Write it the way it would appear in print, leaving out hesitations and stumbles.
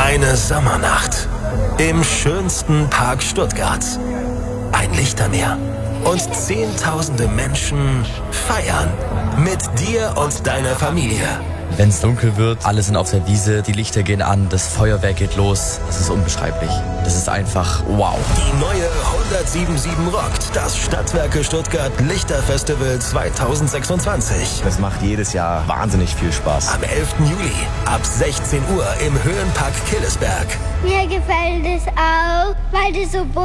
Eine Sommernacht im schönsten Park Stuttgarts. Ein Lichtermeer und Zehntausende Menschen feiern mit dir und deiner Familie. Wenn es dunkel wird, alle sind auf der Wiese, die Lichter gehen an, das Feuerwerk geht los. Das ist unbeschreiblich. Das ist einfach wow. Die neue 107.7 rockt das Stadtwerke Stuttgart Lichterfestival 2026. Das macht jedes Jahr wahnsinnig viel Spaß. Am 11. Juli ab 16 Uhr im Höhenpark Killesberg. Mir gefällt es auch, weil es so bunt